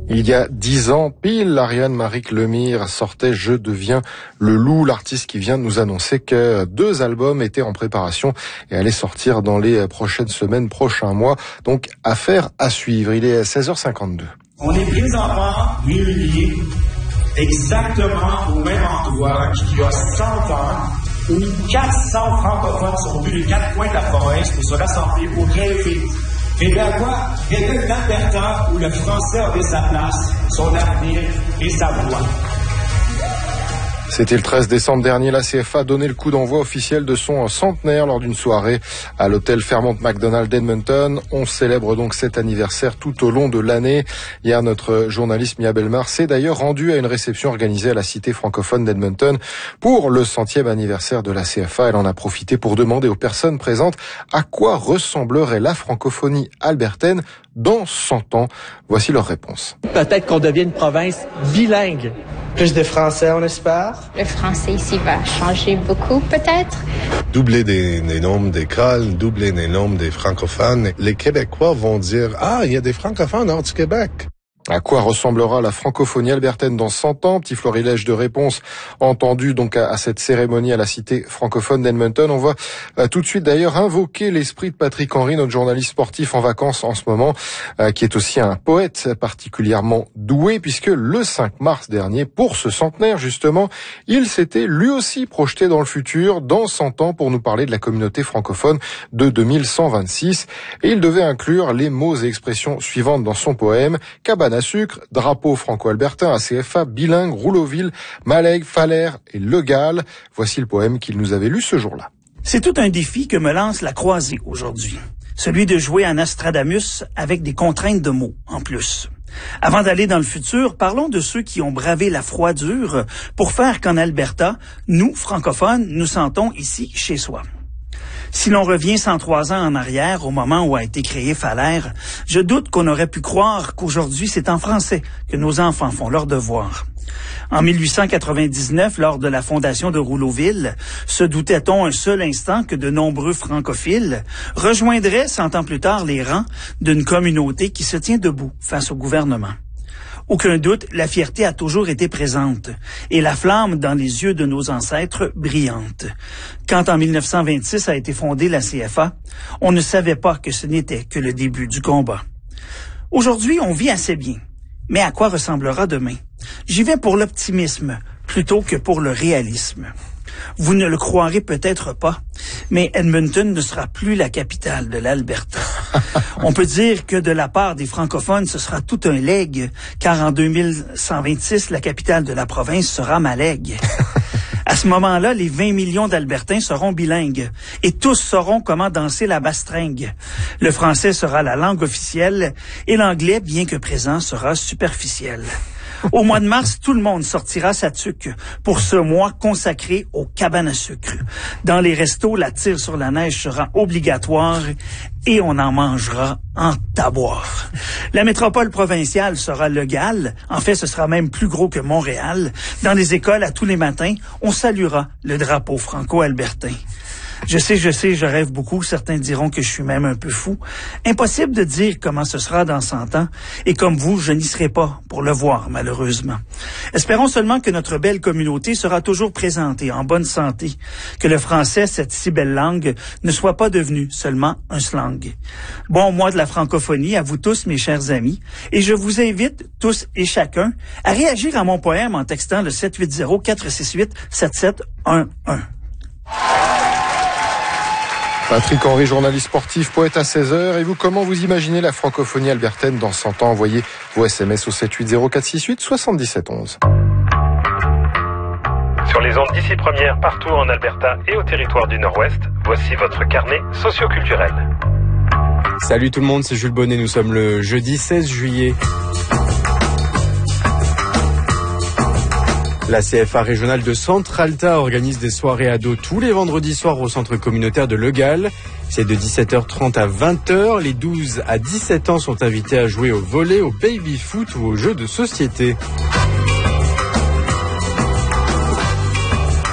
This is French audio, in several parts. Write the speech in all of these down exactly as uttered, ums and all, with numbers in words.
Il y a dix ans, pile, Ariane Maric Lemire sortait « Je deviens le loup », l'artiste qui vient de nous annoncer que deux albums étaient en préparation et allaient sortir dans les prochaines semaines, prochains mois. Donc, affaire à suivre. Il est seize heures cinquante-deux. On est présentement réunis exactement au même endroit qu'il y a cent ans, où quatre cents francophones sont venus des quatre coins de la province pour se rassembler pour rêver. Rêver à quoi? Rêver l'Alberta où le français avait sa place, son avenir et sa voix. C'était le treize décembre dernier, la C F A a donné le coup d'envoi officiel de son centenaire lors d'une soirée à l'hôtel Fairmont McDonald d'Edmonton. On célèbre donc cet anniversaire tout au long de l'année. Hier, notre journaliste Mia Bellemare s'est d'ailleurs rendue à une réception organisée à la cité francophone d'Edmonton pour le centième anniversaire de la C F A. Elle en a profité pour demander aux personnes présentes à quoi ressemblerait la francophonie albertaine dans cent ans. Voici leur réponse. Peut-être qu'on devient une province bilingue. Plus de français, on espère. Le français ici va changer beaucoup, peut-être. Doubler des, des nombres d'écoles, doubler les nombres des francophones. Les Québécois vont dire « Ah, il y a des francophones hors du Québec ». À quoi ressemblera la francophonie albertaine dans cent ans? Petit florilège de réponses entendues donc à, à cette cérémonie à la cité francophone d'Edmonton. On va euh, tout de suite d'ailleurs invoquer l'esprit de Patrick Henry, notre journaliste sportif en vacances en ce moment, euh, qui est aussi un poète particulièrement doué, puisque le cinq mars dernier, pour ce centenaire justement, il s'était lui aussi projeté dans le futur, dans cent ans, pour nous parler de la communauté francophone de deux mille cent vingt-six. Et il devait inclure les mots et expressions suivantes dans son poème: cabane à sucre, drapeau franco-albertain, A C F A, bilingue, Rouleauville, Malègue, Falaire et Le Gall. Voici le poème qu'il nous avait lu ce jour-là. C'est tout un défi que me lance la croisée aujourd'hui. Celui de jouer à Nostradamus avec des contraintes de mots, en plus. Avant d'aller dans le futur, parlons de ceux qui ont bravé la froidure pour faire qu'en Alberta, nous, francophones, nous sentons ici chez soi. Si l'on revient cent trois ans en arrière, au moment où a été créé Falaire, je doute qu'on aurait pu croire qu'aujourd'hui c'est en français que nos enfants font leur devoir. En mille huit cent quatre-vingt-dix-neuf, lors de la fondation de Rouleauville, se doutait-on un seul instant que de nombreux francophiles rejoindraient cent ans plus tard les rangs d'une communauté qui se tient debout face au gouvernement? Aucun doute, la fierté a toujours été présente et la flamme dans les yeux de nos ancêtres brillante. Quand en mille neuf cent vingt-six a été fondée la C F A, on ne savait pas que ce n'était que le début du combat. Aujourd'hui, on vit assez bien. Mais à quoi ressemblera demain? J'y vais pour l'optimisme plutôt que pour le réalisme. Vous ne le croirez peut-être pas, mais Edmonton ne sera plus la capitale de l'Alberta. On peut dire que de la part des francophones, ce sera tout un legs, car en deux mille cent vingt-six, la capitale de la province sera Malègue. À ce moment-là, les vingt millions d'Albertains seront bilingues et tous sauront comment danser la bastringue. Le français sera la langue officielle et l'anglais, bien que présent, sera superficiel. Au mois de mars, tout le monde sortira sa tuque pour ce mois consacré aux cabanes à sucre. Dans les restos, la tire sur la neige sera obligatoire et on en mangera en taboire. La métropole provinciale sera Le Gall. En fait, ce sera même plus gros que Montréal. Dans les écoles, à tous les matins, on saluera le drapeau franco-albertain. Je sais, je sais, je rêve beaucoup. Certains diront que je suis même un peu fou. Impossible de dire comment ce sera dans cent ans. Et comme vous, je n'y serai pas pour le voir, malheureusement. Espérons seulement que notre belle communauté sera toujours présente et en bonne santé. Que le français, cette si belle langue, ne soit pas devenu seulement un slang. Bon mois de la francophonie à vous tous, mes chers amis. Et je vous invite, tous et chacun, à réagir à mon poème en textant le sept huit zéro, quatre six huit, sept sept un un. Patrick Henry, journaliste sportif, poète à seize heures. Et vous, comment vous imaginez la francophonie albertaine dans cent ans? Envoyez vos S M S au sept huit zéro, quatre six huit, sept sept un un. Sur les ondes d'ici première, partout en Alberta et au territoire du Nord-Ouest, voici votre carnet socioculturel. Salut tout le monde, c'est Jules Bonnet. Nous sommes le jeudi seize juillet. La C F A régionale de Centre-Alta organise des soirées ados tous les vendredis soirs au centre communautaire de Le Gall. C'est de dix-sept heures trente à vingt heures. Les douze à dix-sept ans sont invités à jouer au volley, au baby-foot ou aux jeux de société.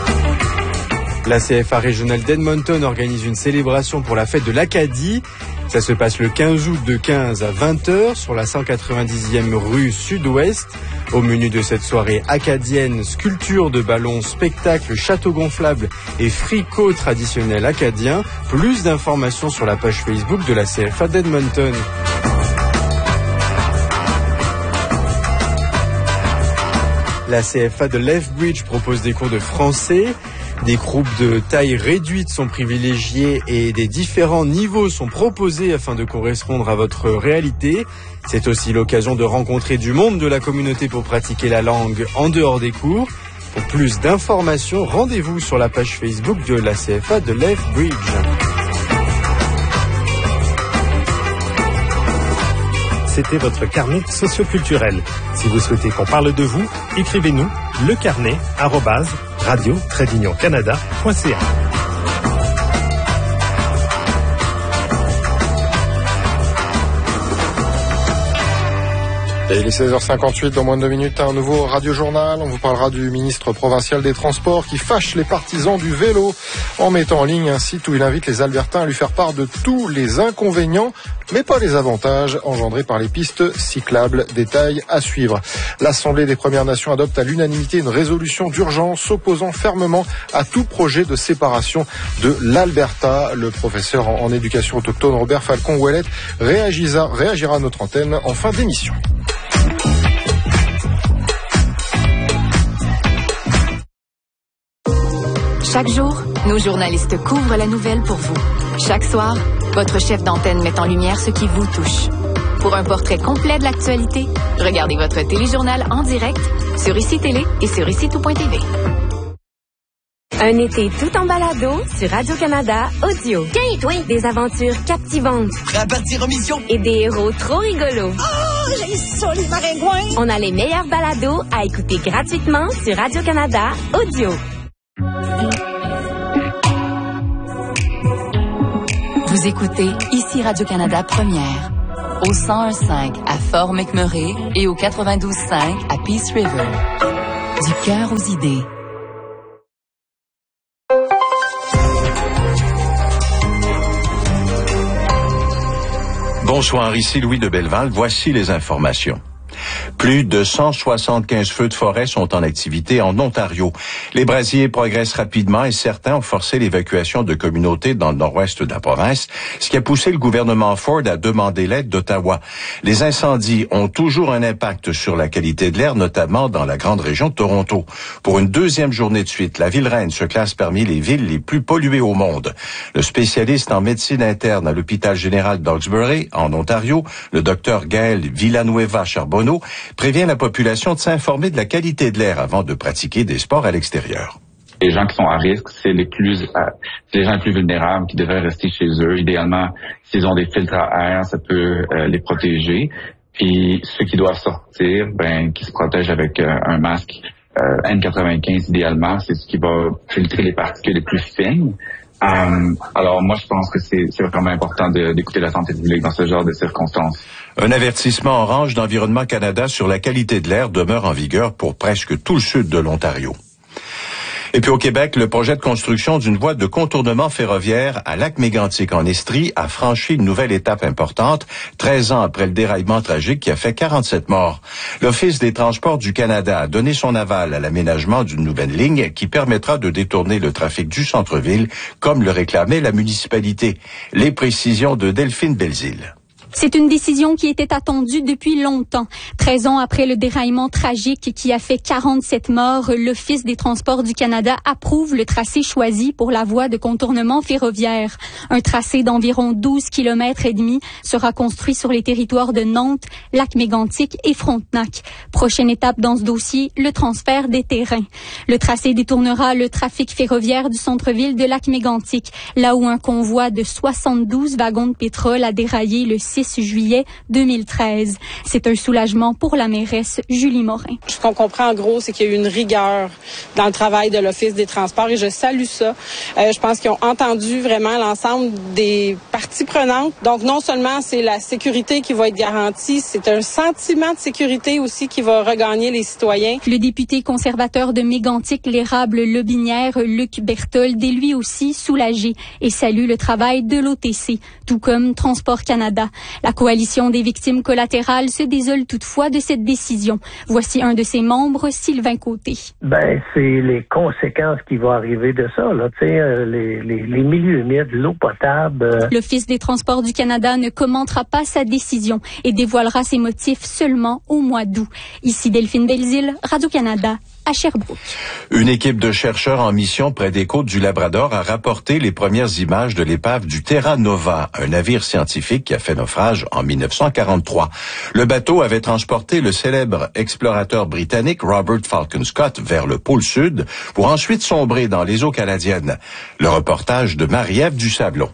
La C F A régionale d'Edmonton organise une célébration pour la fête de l'Acadie. Ça se passe le quinze août de quinze à vingt heures sur la cent quatre-vingt-dixième rue Sud-Ouest. Au menu de cette soirée acadienne, sculpture de ballons, spectacle, château gonflable et fricot traditionnel acadien. Plus d'informations sur la page Facebook de la C F A d'Edmonton. La C F A de Lethbridge propose des cours de français. Des groupes de taille réduite sont privilégiés et des différents niveaux sont proposés afin de correspondre à votre réalité. C'est aussi l'occasion de rencontrer du monde de la communauté pour pratiquer la langue en dehors des cours. Pour plus d'informations, rendez-vous sur la page Facebook de la C F A de Lethbridge. C'était votre carnet socioculturel. Si vous souhaitez qu'on parle de vous, écrivez-nous lecarnet arobase radio tiret canada point c a. Et il est seize heures cinquante-huit, dans moins de deux minutes, un nouveau radio-journal. On vous parlera du ministre provincial des Transports qui fâche les partisans du vélo en mettant en ligne un site où il invite les Albertains à lui faire part de tous les inconvénients, mais pas les avantages engendrés par les pistes cyclables. Détail à suivre. L'Assemblée des Premières Nations adopte à l'unanimité une résolution d'urgence s'opposant fermement à tout projet de séparation de l'Alberta. Le professeur en éducation autochtone Robert Falcon-Ouellette réagira, réagira à notre antenne en fin d'émission. Chaque jour, nos journalistes couvrent la nouvelle pour vous. Chaque soir, votre chef d'antenne met en lumière ce qui vous touche. Pour un portrait complet de l'actualité, regardez votre téléjournal en direct sur Ici Télé et sur ici tout point t v. Un été tout en balado sur Radio-Canada Audio. Tiens, toi! Des aventures captivantes. Prêt à partir en mission? Et des héros trop rigolos. Oh, j'ai ça, les maringouins! On a les meilleurs balados à écouter gratuitement sur Radio-Canada Audio. Vous écoutez Ici Radio-Canada Première, au cent un virgule cinq à Fort McMurray et au quatre-vingt-douze virgule cinq à Peace River. Du cœur aux idées. Bonsoir, ici Louis de Belleval. Voici les informations. Plus de cent soixante-quinze feux de forêt sont en activité en Ontario. Les brasiers progressent rapidement et certains ont forcé l'évacuation de communautés dans le nord-ouest de la province, ce qui a poussé le gouvernement Ford à demander l'aide d'Ottawa. Les incendies ont toujours un impact sur la qualité de l'air, notamment dans la grande région de Toronto. Pour une deuxième journée de suite, la ville-reine se classe parmi les villes les plus polluées au monde. Le spécialiste en médecine interne à l'hôpital général d'Hawkesbury, en Ontario, le docteur Gaël Villanueva-Charbonneau, prévient la population de s'informer de la qualité de l'air avant de pratiquer des sports à l'extérieur. Les gens qui sont à risque, c'est les plus, euh, c'est les gens les plus vulnérables qui devraient rester chez eux. Idéalement, s'ils ont des filtres à air, ça peut euh, les protéger. Puis ceux qui doivent sortir, ben, qui se protègent avec euh, un masque euh, N quatre-vingt-quinze idéalement, c'est ce qui va filtrer les particules les plus fines. Um, alors moi, je pense que c'est, c'est vraiment important de, d'écouter la santé publique dans ce genre de circonstances. Un avertissement orange d'Environnement Canada sur la qualité de l'air demeure en vigueur pour presque tout le sud de l'Ontario. Et puis au Québec, le projet de construction d'une voie de contournement ferroviaire à Lac-Mégantic en Estrie a franchi une nouvelle étape importante, treize ans après le déraillement tragique qui a fait quarante-sept morts. L'Office des transports du Canada a donné son aval à l'aménagement d'une nouvelle ligne qui permettra de détourner le trafic du centre-ville, comme le réclamait la municipalité. Les précisions de Delphine Belzile. C'est une décision qui était attendue depuis longtemps. treize ans après le déraillement tragique qui a fait quarante-sept morts, l'Office des transports du Canada approuve le tracé choisi pour la voie de contournement ferroviaire. Un tracé d'environ douze kilomètres et demi sera construit sur les territoires de Nantes, Lac-Mégantic et Frontenac. Prochaine étape dans ce dossier, le transfert des terrains. Le tracé détournera le trafic ferroviaire du centre-ville de Lac-Mégantic, là où un convoi de soixante-douze wagons de pétrole a déraillé le six six juillet deux mille treize. C'est un soulagement pour la mairesse Julie Morin. Ce qu'on comprend en gros, c'est qu'il y a eu une rigueur dans le travail de l'Office des transports et je salue ça. Euh, je pense qu'ils ont entendu vraiment l'ensemble des parties prenantes. Donc non seulement c'est la sécurité qui va être garantie, c'est un sentiment de sécurité aussi qui va regagner les citoyens. Le député conservateur de Mégantic, l'érable-Lobinière, Luc Berthold, est lui aussi soulagé et salue le travail de l'O T C, tout comme Transport Canada. La coalition des victimes collatérales se désole toutefois de cette décision. Voici un de ses membres, Sylvain Côté. Ben, c'est les conséquences qui vont arriver de ça, là, tu sais, euh, les, les, les milieux humides, l'eau potable. Euh... L'Office des transports du Canada ne commentera pas sa décision et dévoilera ses motifs seulement au mois d'août. Ici Delphine Belzile, Radio-Canada, à Sherbrooke. Une équipe de chercheurs en mission près des côtes du Labrador a rapporté les premières images de l'épave du Terra Nova, un navire scientifique qui a fait naufrage en mille neuf cent quarante-trois. Le bateau avait transporté le célèbre explorateur britannique Robert Falcon Scott vers le pôle Sud pour ensuite sombrer dans les eaux canadiennes. Le reportage de Marie-Ève Dusablon.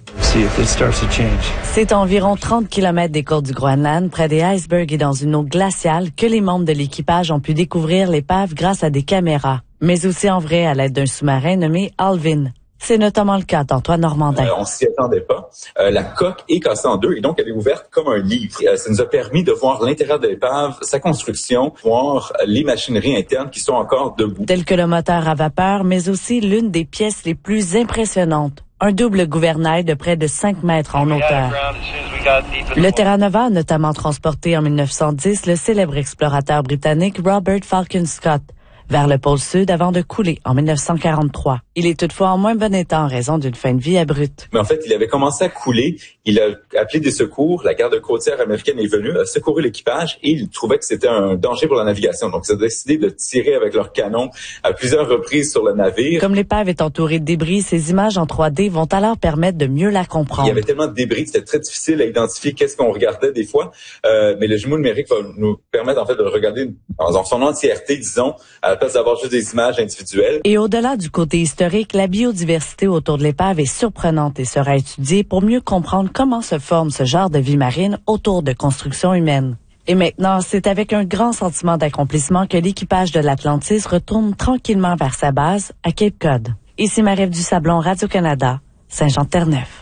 C'est à environ trente kilomètres des côtes du Groenland, près des icebergs et dans une eau glaciale, que les membres de l'équipage ont pu découvrir l'épave grâce à des caméras, mais aussi en vrai à l'aide d'un sous-marin nommé Alvin. C'est notamment le cas d'Antoine Normandin. Euh, on s'y attendait pas. Euh, la coque est cassée en deux et donc elle est ouverte comme un livre. Euh, ça nous a permis de voir l'intérieur de l'épave, sa construction, voir les machineries internes qui sont encore debout. Tel que le moteur à vapeur, mais aussi l'une des pièces les plus impressionnantes. Un double gouvernail de près de cinq mètres en hauteur. Le Terra Nova a notamment transporté en mille neuf cent dix le célèbre explorateur britannique Robert Falcon Scott vers le pôle Sud avant de couler en mille neuf cent quarante-trois. Il est toutefois en moins bon état en raison d'une fin de vie abrupte. Mais en fait, il avait commencé à couler, il a appelé des secours, la garde côtière américaine est venue, a secouru l'équipage et il trouvait que c'était un danger pour la navigation. Donc, ils ont décidé de tirer avec leurs canons à plusieurs reprises sur le navire. Comme l'épave est entourée de débris, ces images en trois D vont alors permettre de mieux la comprendre. Il y avait tellement de débris que c'était très difficile à identifier qu'est-ce qu'on regardait des fois, euh, mais le jumeau numérique va nous permettre en fait de le regarder en son entièreté, disons, à la place d'avoir juste des images individuelles. Et au-delà du côté historique, la biodiversité autour de l'épave est surprenante et sera étudiée pour mieux comprendre comment se forme ce genre de vie marine autour de constructions humaines. Et maintenant, c'est avec un grand sentiment d'accomplissement que l'équipage de l'Atlantis retourne tranquillement vers sa base à Cape Cod. Ici Marie-Ève Dusablon, Radio-Canada, Saint-Jean-de-Terre-Neuve.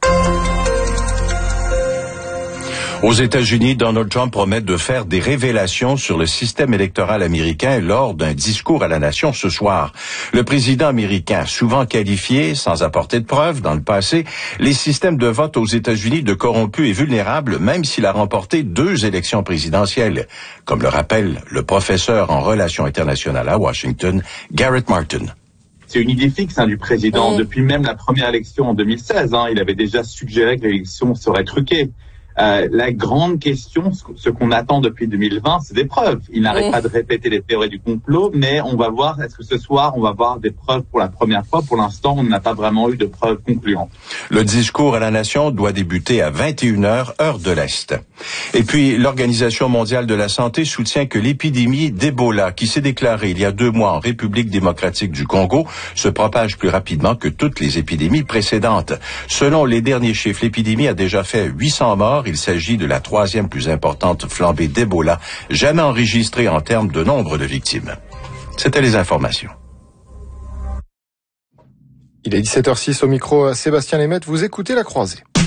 Aux États-Unis, Donald Trump promet de faire des révélations sur le système électoral américain lors d'un discours à la nation ce soir. Le président américain, souvent qualifié, sans apporter de preuves dans le passé, les systèmes de vote aux États-Unis de corrompus et vulnérables, même s'il a remporté deux élections présidentielles, comme le rappelle le professeur en relations internationales à Washington, Garrett Martin. C'est une idée fixe hein, du président. Mmh. Depuis même la première élection en deux mille seize, hein, il avait déjà suggéré que l'élection serait truquée. Euh, la grande question, ce qu'on attend depuis deux mille vingt, c'est des preuves. Il n'arrête mmh. pas de répéter les théories du complot, mais on va voir, est-ce que ce soir, on va voir des preuves pour la première fois? Pour l'instant, on n'a pas vraiment eu de preuves concluantes. Le discours à la nation doit débuter à vingt et une heures, heure de l'Est. Et puis, l'Organisation mondiale de la santé soutient que l'épidémie d'Ebola, qui s'est déclarée il y a deux mois en République démocratique du Congo, se propage plus rapidement que toutes les épidémies précédentes. Selon les derniers chiffres, l'épidémie a déjà fait huit cents morts. Il s'agit de la troisième plus importante flambée d'Ebola jamais enregistrée en termes de nombre de victimes. C'était les informations. Il est dix-sept heures six au micro, Sébastien Lemaitre, vous écoutez La Croisée.